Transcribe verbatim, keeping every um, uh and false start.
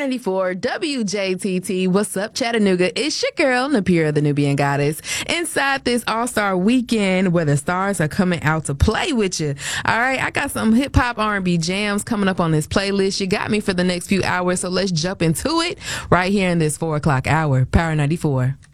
ninety-four W J T T. What's up, Chattanooga? It's your girl, Napira, the Nubian Goddess. Inside this All-Star weekend where the stars are coming out to play with you. All right, I got some hip-hop R and B jams coming up on this playlist. You got me for the next few hours, so let's jump into it right here in this four o'clock hour. Power ninety-four.